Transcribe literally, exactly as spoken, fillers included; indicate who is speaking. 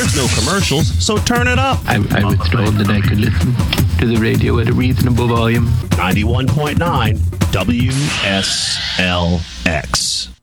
Speaker 1: no commercials, so turn it up.
Speaker 2: I, I was told that I could listen to the radio at a reasonable volume.
Speaker 1: ninety-one point nine W S L X.